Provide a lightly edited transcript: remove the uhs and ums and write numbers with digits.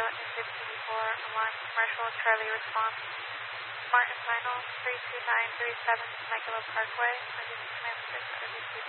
Indian 54, alarm commercial, Charlie response. Martin Final, 32937, Temecula Parkway, emergency transfer to RBC